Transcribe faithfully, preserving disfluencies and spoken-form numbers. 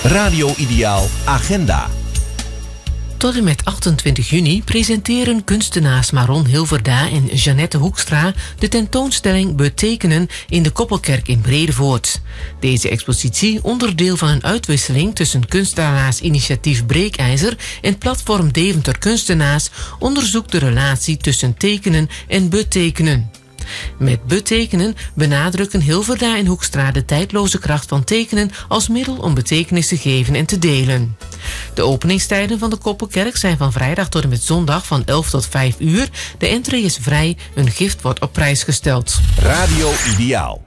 Radio Ideaal Agenda. Tot en met achtentwintig juni presenteren kunstenaars Maron Hilverda en Jeannette Hoekstra de tentoonstelling Betekenen in de Koppelkerk in Bredevoort. Deze expositie, onderdeel van een uitwisseling tussen kunstenaarsinitiatief Breekijzer en platform Deventer Kunstenaars, onderzoekt de relatie tussen tekenen en betekenen. Met betekenen benadrukken Hilverda en Hoekstra de tijdloze kracht van tekenen als middel om betekenis te geven en te delen. De openingstijden van de Koppelkerk zijn van vrijdag tot en met zondag van elf tot vijf uur. De entree is vrij, een gift wordt op prijs gesteld. Radio Ideaal.